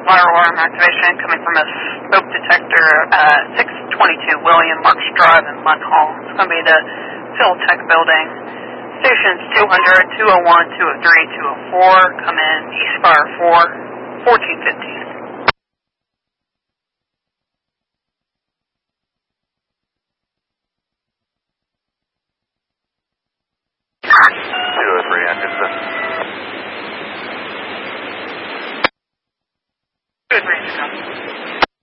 fire alarm activation coming from a smoke detector at 622 William Marks Drive in Mud Hall. It's going to be the Phil Tech building. Stations 200, 201, 203, 204. Come in Eastfire 4, 1415. Three Anderson.